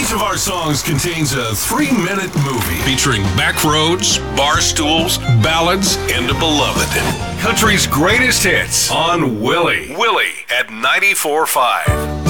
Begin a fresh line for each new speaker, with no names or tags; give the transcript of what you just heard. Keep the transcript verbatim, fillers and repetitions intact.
Each of our songs contains a three-minute movie featuring backroads, bar stools, ballads, and a beloved. Country's greatest hits on Willie. Willie at ninety-four point five.